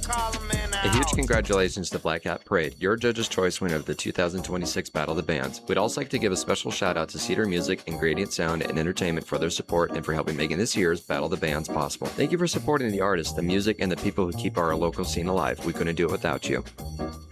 A huge congratulations to Black Hat Parade, your Judge's Choice winner of the 2026 Battle of the Bands. We'd also like to give a special shout out to Cedar Music and Gradient Sound and Entertainment for their support and for helping making this year's Battle of the Bands possible. Thank you for supporting the artists, the music, and the people who keep our local scene alive. We couldn't do it without you.